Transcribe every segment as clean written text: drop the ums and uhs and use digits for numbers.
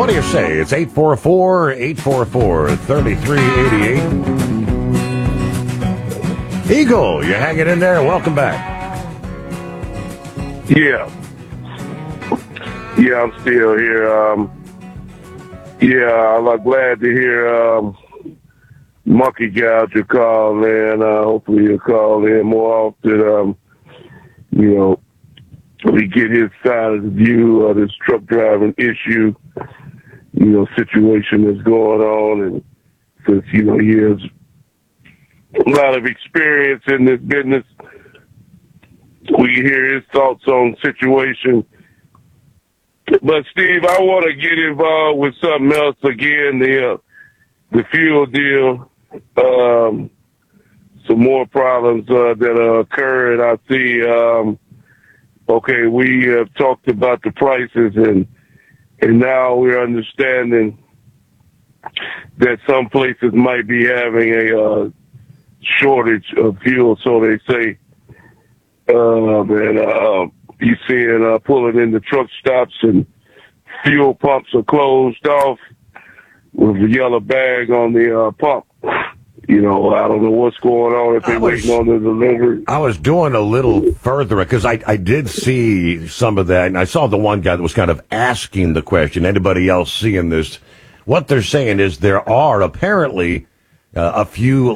What do you say? It's 844-844-3388. Eagle, you hanging in there? Welcome back. Yeah, I'm still here. I'm glad to hear Monkey Gouge you call in. Hopefully you'll call in more often. We get his side of the view of this truck driving issue, situation that's going on. And since, he has a lot of experience in this business, we hear his thoughts on the situation. But, Steve, I want to get involved with something else again, the fuel deal. Some more problems that are occurring. I see, we have talked about the prices, and now we're understanding that some places might be having a shortage of fuel, so they say. You seeing pulling in the truck stops and fuel pumps are closed off with a yellow bag on the pump. I don't know what's going on if they're waiting on the delivery. I was doing a little further because I did see some of that, and I saw the one guy that was kind of asking the question. Anybody else seeing this? What they're saying is there are apparently a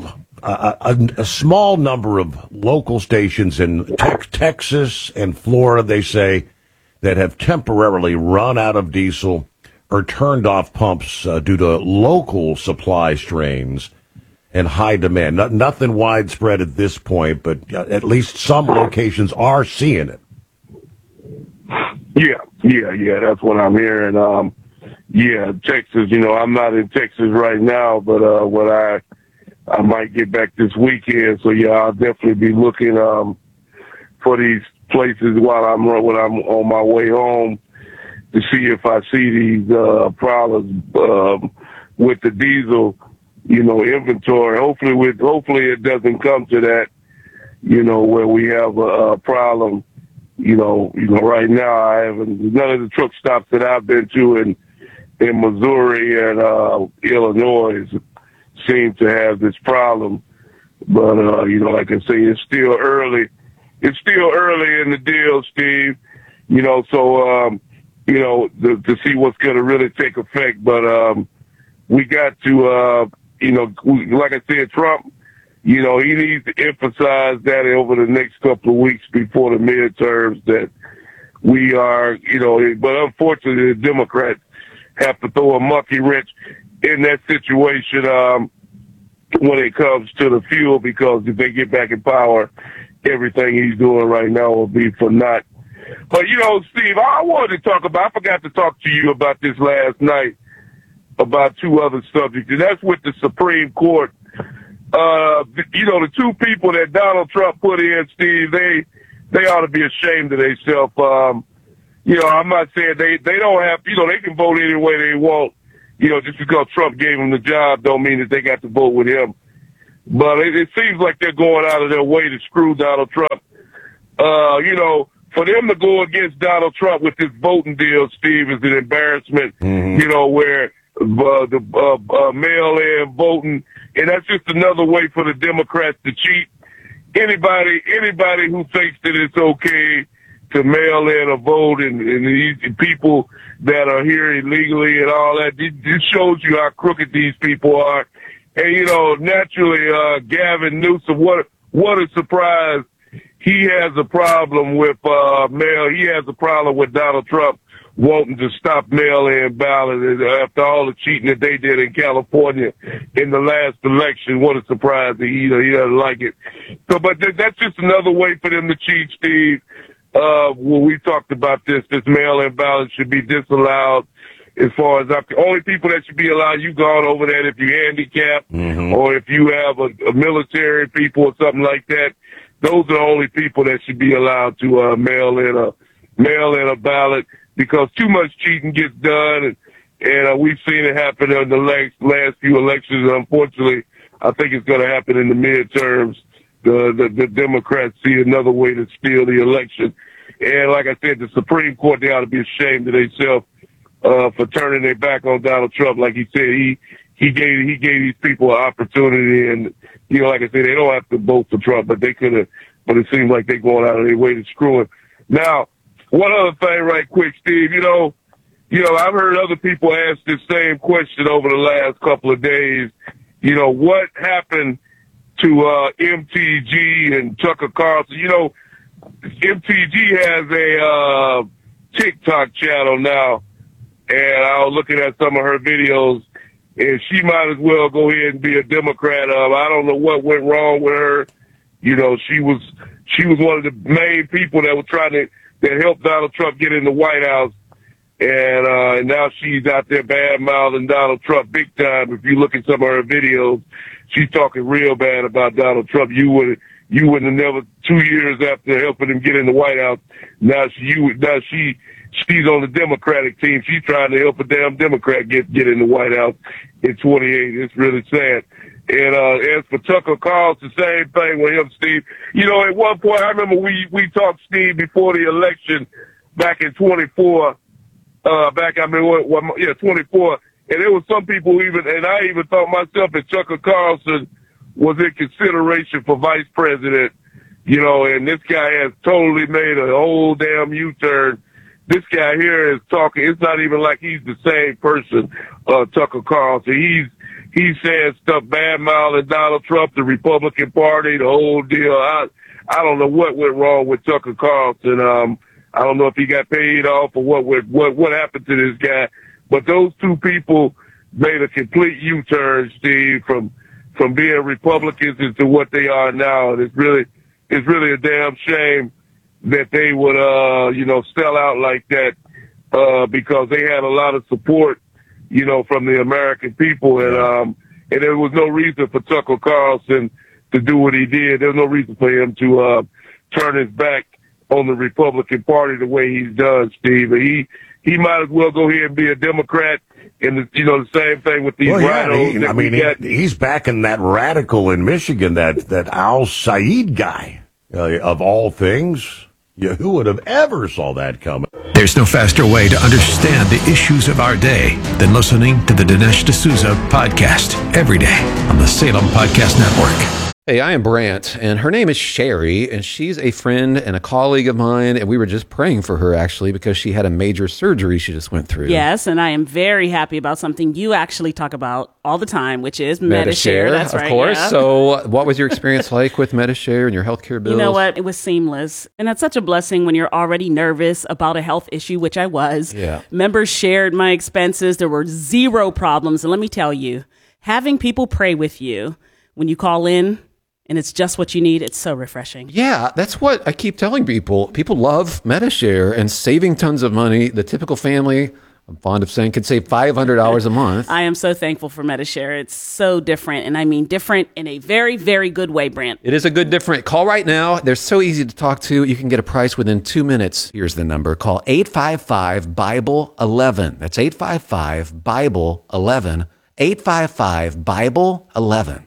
small number of local stations in Texas and Florida, they say, that have temporarily run out of diesel or turned off pumps due to local supply strains and high demand. Nothing widespread at this point, but at least some locations are seeing it. Yeah, that's what I'm hearing. Texas, I'm not in Texas right now, but I might get back this weekend, so I'll definitely be looking for these places while I'm on my way home to see if I see these problems with the diesel, inventory. Hopefully it doesn't come to that, where we have a problem. Right now I haven't none of the truck stops that I've been to in Missouri and Illinois seem to have this problem. But, like I say, it's still early. It's still early in the deal, Steve, to see what's going to really take effect. But we got to, like I said, Trump, he needs to emphasize that over the next couple of weeks before the midterms that we are, but unfortunately the Democrats have to throw a monkey wrench in that situation when it comes to the fuel, because if they get back in power, everything he's doing right now will be for naught. But, Steve, I forgot to talk to you about this last night, about two other subjects, and that's with the Supreme Court. The two people that Donald Trump put in, Steve, they ought to be ashamed of themselves. I'm not saying they don't have, they can vote any way they want. Just because Trump gave them the job don't mean that they got to vote with him. But it seems like they're going out of their way to screw Donald Trump. For them to go against Donald Trump with this voting deal, Steve, is an embarrassment, where the mail-in voting, and that's just another way for the Democrats to cheat. Anybody who thinks that it's okay to mail in a vote and these people that are here illegally and all that, this shows you how crooked these people are. And, naturally, Gavin Newsom, what a surprise. He has a problem with mail. He has a problem with Donald Trump wanting to stop mail-in ballots after all the cheating that they did in California in the last election. What a surprise that he doesn't like it. So, but that's just another way for them to cheat, Steve. When we talked about this mail-in ballot should be disallowed. As far as the only people that should be allowed, you've gone over that if you're handicapped or if you have a military people or something like that. Those are the only people that should be allowed to mail in a ballot, because too much cheating gets done, and we've seen it happen in the last few elections. And unfortunately, I think it's going to happen in the midterms. The Democrats see another way to steal the election. And like I said, the Supreme Court, they ought to be ashamed of themselves for turning their back on Donald Trump. Like he said, he gave these people an opportunity, and like I said, they don't have to vote for Trump, but they could have. But it seems like they're going out of their way to screw him. Now, one other thing, right quick, Steve. I've heard other people ask this same question over the last couple of days. What happened to MTG and Tucker Carlson? MTG has a TikTok channel now, and I was looking at some of her videos, and she might as well go ahead and be a Democrat. I don't know what went wrong with her. She was one of the main people that helped Donald Trump get in the White House, and now she's out there bad-mouthing Donald Trump big time. If you look at some of her videos, she's talking real bad about Donald Trump. You wouldn't have never 2 years after helping him get in the White House. Now she's on the Democratic team. She's trying to help a damn Democrat get in the White House in 28. It's really sad. And as for Tucker Carlson, the same thing with him, Steve. At one point, I remember we talked, Steve, before the election back in 24. 24. And there was some people and I even thought myself that Tucker Carlson was in consideration for vice president, and this guy has totally made a whole damn U-turn. This guy here is talking. It's not even like he's the same person, Tucker Carlson. He's saying stuff bad-mouthing Donald Trump, the Republican Party, the whole deal. I don't know what went wrong with Tucker Carlson. I don't know if he got paid off or what happened to this guy. But those two people made a complete U-turn, Steve, from being Republicans into what they are now. And it's really a damn shame that they would, sell out like that, because they had a lot of support, from the American people. And there was no reason for Tucker Carlson to do what he did. There was no reason for him to, turn his back on the Republican Party the way he's done, Steve. He might as well go ahead and be a Democrat. And the same thing with these rhinos. He's backing that radical in Michigan, that Al Saeed guy, of all things. Yeah, who would have ever saw that coming? There's no faster way to understand the issues of our day than listening to the Dinesh D'Souza podcast every day on the Salem Podcast Network. Hey, I am Brant, and her name is Sherry, and she's a friend and a colleague of mine, and we were just praying for her, actually, because she had a major surgery she just went through. Yes, and I am very happy about something you actually talk about all the time, which is Medi-Share. That's right, of course. Yeah. So what was your experience like with Medi-Share and your healthcare bills? You know what? It was seamless, and that's such a blessing when you're already nervous about a health issue, which I was. Yeah. Members shared my expenses. There were zero problems, and let me tell you, having people pray with you when you call in, and it's just what you need. It's so refreshing. Yeah, that's what I keep telling people. People love Medi-Share and saving tons of money. The typical family, I'm fond of saying, could save $500 a month. I am so thankful for Medi-Share. It's so different, and I mean different in a very, very good way, Brant. It is a good different. Call right now. They're so easy to talk to. You can get a price within 2 minutes. Here's the number. Call 855-BIBLE-11. That's 855-BIBLE-11. 855-BIBLE-11.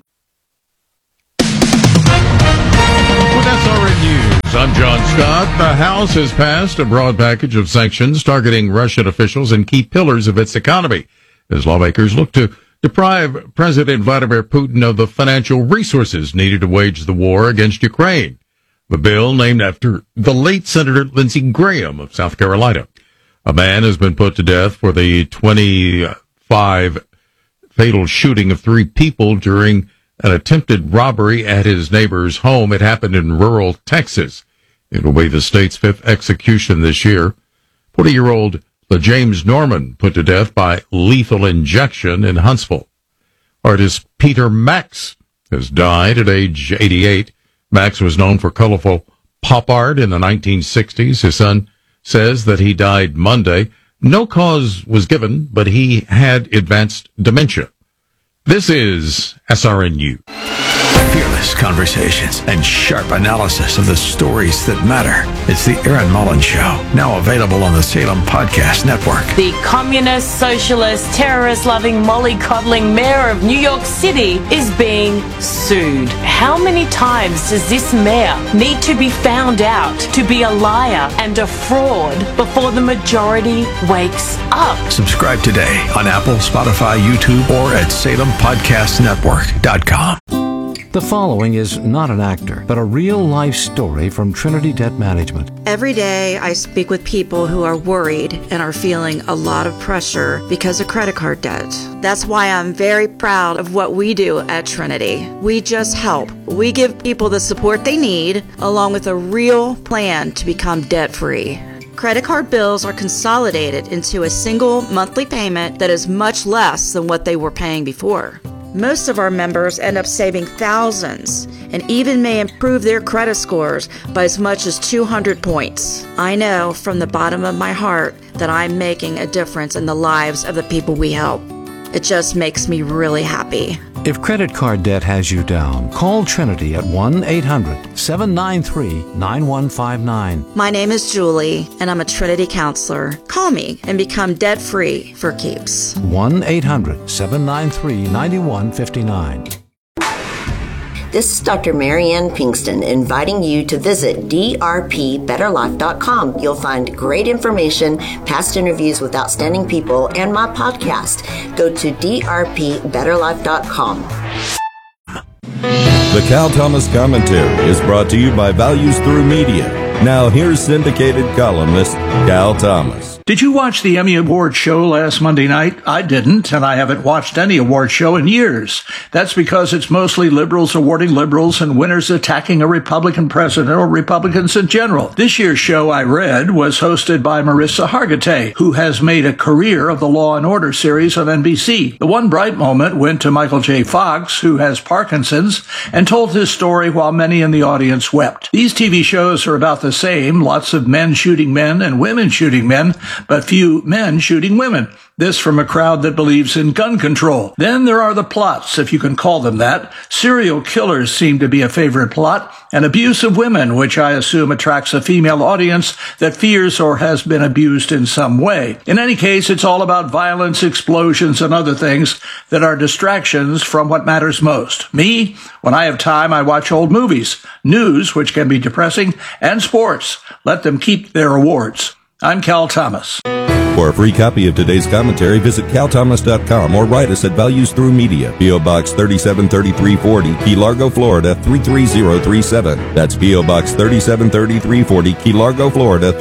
With SRN News, I'm John Scott. The House has passed a broad package of sanctions targeting Russian officials and key pillars of its economy as lawmakers look to deprive President Vladimir Putin of the financial resources needed to wage the war against Ukraine. The bill, named after the late Senator Lindsey Graham of South Carolina. A man has been put to death for the 25 fatal shooting of 3 people during an attempted robbery at his neighbor's home. It happened in rural Texas. It will be the state's 5th execution this year. 40-year-old James Norman put to death by lethal injection in Huntsville. Artist Peter Max has died at age 88. Max was known for colorful pop art in the 1960s. His son says that he died Monday. No cause was given, but he had advanced dementia. This is SRNU. Fearless conversations and sharp analysis of the stories that matter. It's the Aaron Mullins Show, now available on the Salem Podcast Network. The communist, socialist, terrorist-loving, mollycoddling mayor of New York City is being sued. How many times does this mayor need to be found out to be a liar and a fraud before the majority wakes up? Subscribe today on Apple, Spotify, YouTube, or at SalemPodcastNetwork.com. The following is not an actor, but a real-life story from Trinity Debt Management. Every day I speak with people who are worried and are feeling a lot of pressure because of credit card debt. That's why I'm very proud of what we do at Trinity. We just help. We give people the support they need, along with a real plan to become debt-free. Credit card bills are consolidated into a single monthly payment that is much less than what they were paying before. Most of our members end up saving thousands and even may improve their credit scores by as much as 200 points. I know from the bottom of my heart that I'm making a difference in the lives of the people we help. It just makes me really happy. If credit card debt has you down, call Trinity at 1-800-793-9159. My name is Julie, and I'm a Trinity counselor. Call me and become debt-free for keeps. 1-800-793-9159. This is Dr. Marianne Pinkston inviting you to visit drpbetterlife.com. You'll find great information, past interviews with outstanding people, and my podcast. Go to drpbetterlife.com. The Cal Thomas Commentary is brought to you by Values Through Media. Now here's syndicated columnist Cal Thomas. Did you watch the Emmy Award show last Monday night? I didn't, and I haven't watched any award show in years. That's because it's mostly liberals awarding liberals and winners attacking a Republican president or Republicans in general. This year's show, I read, was hosted by Marissa Hargitay, who has made a career of the Law and Order series on NBC. The one bright moment went to Michael J. Fox, who has Parkinson's, and told his story while many in the audience wept. These TV shows are about the same, lots of men shooting men and women shooting men, but few men shooting women. This from a crowd that believes in gun control. Then there are the plots, if you can call them that. Serial killers seem to be a favorite plot, and abuse of women, which I assume attracts a female audience that fears or has been abused in some way. In any case, it's all about violence, explosions, and other things that are distractions from what matters most. Me, when I have time, I watch old movies, news, which can be depressing, and sports. Let them keep their awards. I'm Cal Thomas. For a free copy of today's commentary, visit calthomas.com or write us at Values Through Media, P.O. Box 373340, Key Largo, Florida 33037. That's P.O. Box 373340, Key Largo, Florida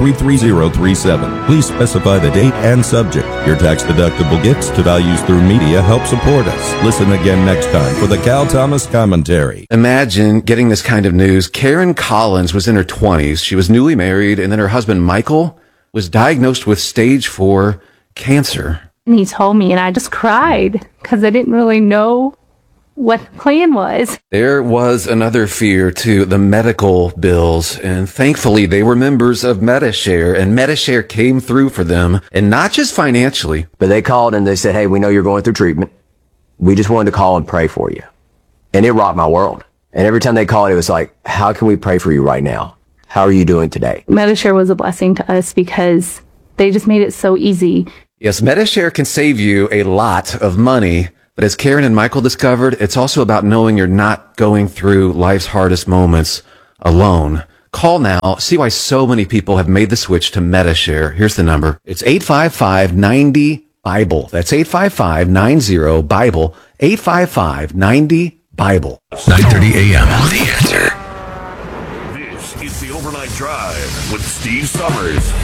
33037. Please specify the date and subject. Your tax-deductible gifts to Values Through Media help support us. Listen again next time for the Cal Thomas Commentary. Imagine getting this kind of news. Karen Collins was in her 20s. She was newly married, and then her husband, Michael, was diagnosed with stage 4 cancer. And he told me, and I just cried because I didn't really know what the plan was. There was another fear, too, the medical bills. And thankfully, they were members of Medi-Share, and Medi-Share came through for them, and not just financially. But they called and they said, hey, we know you're going through treatment. We just wanted to call and pray for you. And it rocked my world. And every time they called, it was like, how can we pray for you right now? How are you doing today? Medi-Share was a blessing to us because they just made it so easy. Yes, Medi-Share can save you a lot of money, but as Karen and Michael discovered, it's also about knowing you're not going through life's hardest moments alone. Call now. See why so many people have made the switch to Medi-Share. Here's the number. It's 855-90-BIBLE. That's 855-90-BIBLE. 855-90-BIBLE. 9:30 a.m. The Answer. It's the Overnight Drive with Steve Summers.